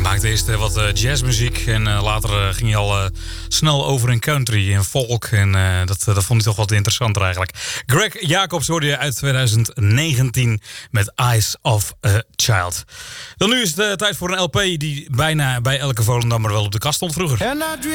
maakte eerst wat jazzmuziek en later ging hij al snel over in country en folk. En dat vond hij toch wat interessanter eigenlijk. Greg Jacobs hoorde je uit 2019 met Eyes of a Child. Dan nu is het tijd voor een LP die bijna bij elke Volendammer wel op de kast stond vroeger.